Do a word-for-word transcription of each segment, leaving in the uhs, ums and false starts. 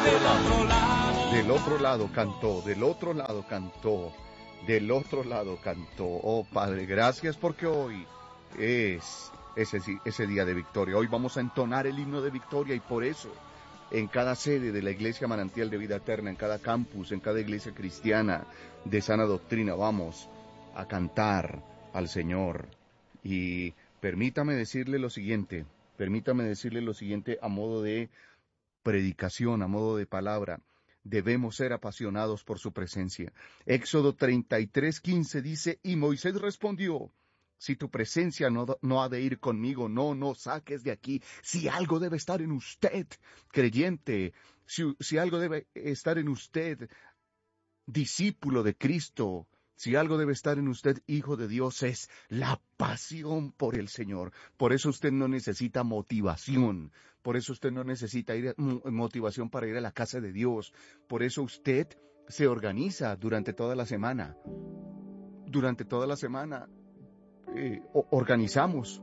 otro lado, del otro lado cantó, del otro lado cantó, del otro lado cantó. Oh Padre, gracias porque hoy es ese, ese día de victoria. Hoy vamos a entonar el himno de victoria y por eso en cada sede de la Iglesia Manantial de Vida Eterna, en cada campus, en cada iglesia cristiana de sana doctrina, vamos a cantar al Señor. Y permítame decirle lo siguiente, permítame decirle lo siguiente a modo de predicación, a modo de palabra. Debemos ser apasionados por su presencia. Éxodo treinta y tres, quince dice, y Moisés respondió, si tu presencia no, no ha de ir conmigo, no, no saques de aquí. Si algo debe estar en usted, creyente, si, si algo debe estar en usted, discípulo de Cristo, si algo debe estar en usted, hijo de Dios, es la pasión por el Señor. Por eso usted no necesita motivación. Por eso usted no necesita ir, motivación para ir a la casa de Dios. Por eso usted se organiza durante toda la semana. Durante toda la semana eh, organizamos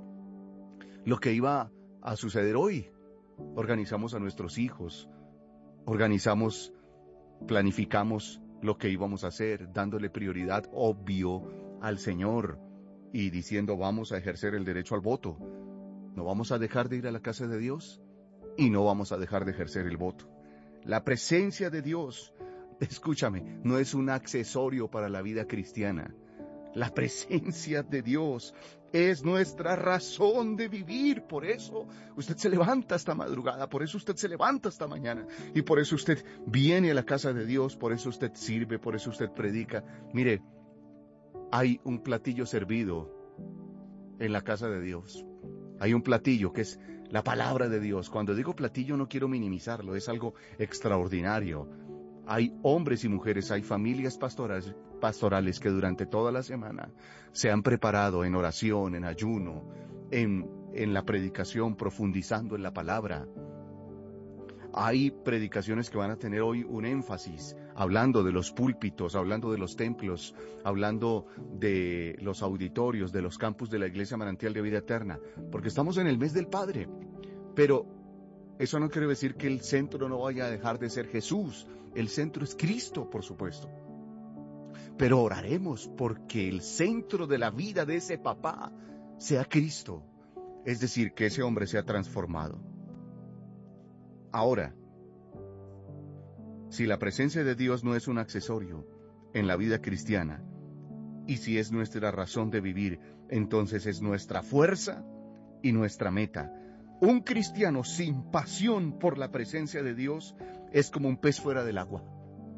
lo que iba a suceder hoy. Organizamos a nuestros hijos. Organizamos, planificamos lo que íbamos a hacer, dándole prioridad obvio al Señor y diciendo vamos a ejercer el derecho al voto. No vamos a dejar de ir a la casa de Dios y no vamos a dejar de ejercer el voto. La presencia de Dios, escúchame, no es un accesorio para la vida cristiana. La presencia de Dios es nuestra razón de vivir. Por eso usted se levanta esta madrugada, por eso usted se levanta esta mañana y por eso usted viene a la casa de Dios, por eso usted sirve, por eso usted predica. Mire, hay un platillo servido en la casa de Dios. Hay un platillo que es la palabra de Dios. Cuando digo platillo no quiero minimizarlo, es algo extraordinario. Hay hombres y mujeres, hay familias pastorales, pastorales que durante toda la semana se han preparado en oración, en ayuno, en, en la predicación, profundizando en la palabra. Hay predicaciones que van a tener hoy un énfasis, hablando de los púlpitos, hablando de los templos, hablando de los auditorios, de los campus de la Iglesia Manantial de Vida Eterna, porque estamos en el mes del Padre, pero eso no quiere decir que el centro no vaya a dejar de ser Jesús. El centro es Cristo, por supuesto. Pero oraremos porque el centro de la vida de ese papá sea Cristo. Es decir, que ese hombre sea transformado. Ahora, si la presencia de Dios no es un accesorio en la vida cristiana, y si es nuestra razón de vivir, entonces es nuestra fuerza y nuestra meta. Un cristiano sin pasión por la presencia de Dios es como un pez fuera del agua.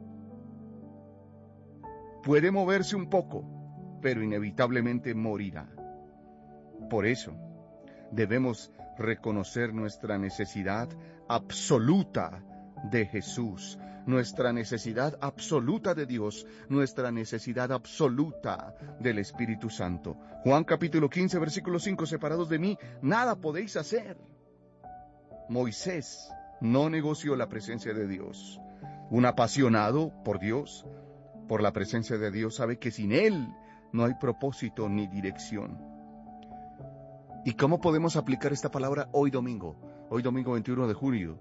Puede moverse un poco, pero inevitablemente morirá. Por eso, debemos reconocer nuestra necesidad absoluta de Jesús, nuestra necesidad absoluta de Dios, nuestra necesidad absoluta del Espíritu Santo. Juan capítulo quince, versículo cinco, separados de mí, nada podéis hacer. Moisés no negoció la presencia de Dios. Un apasionado por Dios, por la presencia de Dios, sabe que sin Él no hay propósito ni dirección. ¿Y cómo podemos aplicar esta palabra hoy domingo? Hoy domingo veintiuno de junio.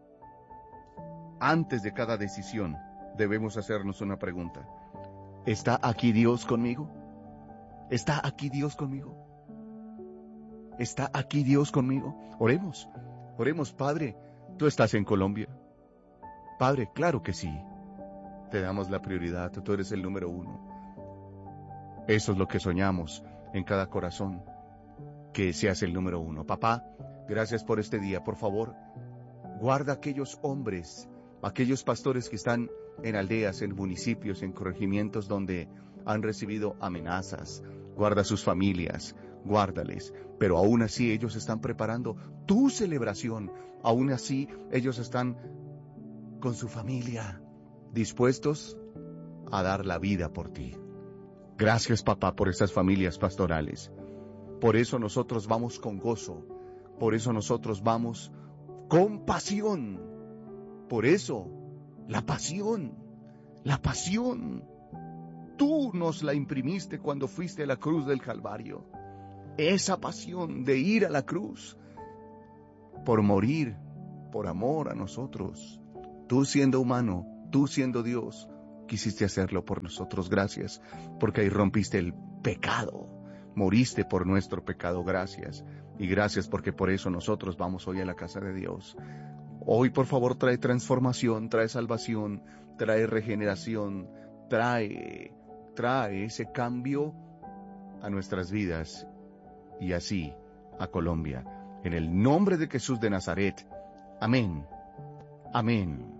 Antes de cada decisión, debemos hacernos una pregunta. ¿Está aquí Dios conmigo? ¿Está aquí Dios conmigo? ¿Está aquí Dios conmigo? Oremos, oremos, Padre, ¿tú estás en Colombia? Padre, claro que sí. Te damos la prioridad, tú eres el número uno. Eso es lo que soñamos en cada corazón, que seas el número uno. Papá, gracias por este día, por favor, guarda a aquellos hombres, aquellos pastores que están en aldeas, en municipios, en corregimientos donde han recibido amenazas. Guarda a sus familias, guárdales. Pero aún así ellos están preparando tu celebración. Aún así ellos están con su familia, dispuestos a dar la vida por ti. Gracias, papá, por estas familias pastorales. Por eso nosotros vamos con gozo. Por eso nosotros vamos con pasión. Por eso, la pasión, la pasión, tú nos la imprimiste cuando fuiste a la cruz del Calvario. Esa pasión de ir a la cruz, por morir, por amor a nosotros. Tú siendo humano, tú siendo Dios, quisiste hacerlo por nosotros. Gracias, porque ahí rompiste el pecado. Moriste por nuestro pecado. Gracias. Y gracias porque por eso nosotros vamos hoy a la casa de Dios. Hoy, por favor, trae transformación, trae salvación, trae regeneración, trae, trae ese cambio a nuestras vidas y así a Colombia. En el nombre de Jesús de Nazaret. Amén. Amén.